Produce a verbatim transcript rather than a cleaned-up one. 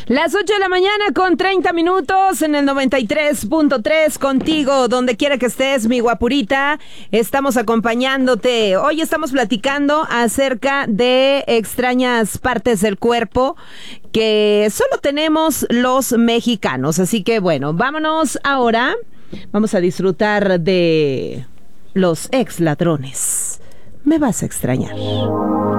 Las ocho de la mañana con treinta minutos en el noventa y tres punto tres contigo, donde quiera que estés, mi guapurita. Estamos acompañándote. Hoy estamos platicando acerca de extrañas partes del cuerpo que solo tenemos los mexicanos. Así que bueno, vámonos ahora. Vamos a disfrutar de los ex ladrones. Me vas a extrañar.